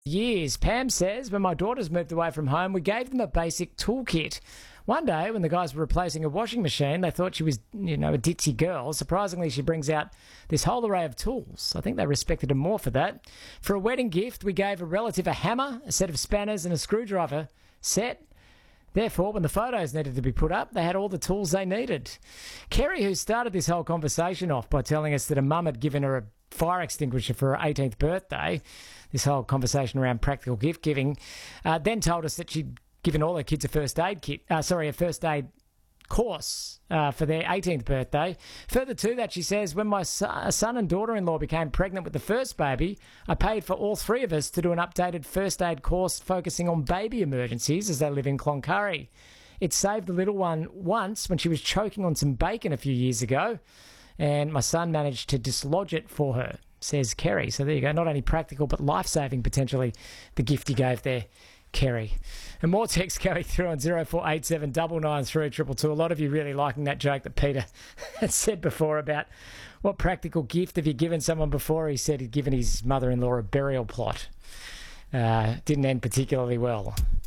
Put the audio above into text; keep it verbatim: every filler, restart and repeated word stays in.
Years. Pam says, when my daughters moved away from home, we gave them a basic toolkit. One day, when the guys were replacing a washing machine, they thought she was, you know, a ditzy girl. Surprisingly, she brings out this whole array of tools. I think they respected her more for that. For a wedding gift, we gave a relative a hammer, a set of spanners, and a screwdriver set. Therefore, when the photos needed to be put up, they had all the tools they needed. Kerry, who started this whole conversation off by telling us that her mum had given her a fire extinguisher for her eighteenth birthday, this whole conversation around practical gift giving, uh, then told us that she'd given all her kids a first aid kit, uh, sorry, a first aid course uh, for their eighteenth birthday. Further to that, she says, when my son and daughter-in-law became pregnant with the first baby, I paid for all three of us to do an updated first aid course focusing on baby emergencies as they live in Cloncurry. It saved the little one once when she was choking on some bacon a few years ago, and my son managed to dislodge it for her, says Kerry. So there you go. Not only practical, but life-saving, potentially, the gift you gave there, Kerry. And more text going through on zero four eight seven nine nine three two two two. A lot of you really liking that joke that Peter had said before about what practical gift have you given someone before. He said he'd given his mother-in-law a burial plot. Uh, didn't end particularly well.